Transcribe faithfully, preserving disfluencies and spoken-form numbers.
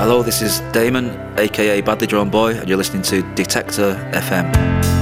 Hello, this is Damon, aka Badly Drawn Boy, and you're listening to Detector F M.